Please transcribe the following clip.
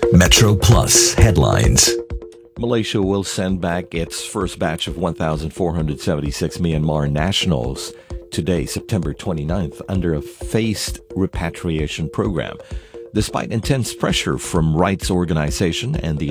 Metro Plus headlines. Malaysia will send back its first batch of 1,476 Myanmar nationals today, September 29th, under a phased repatriation program. Despite intense pressure from rights organization and the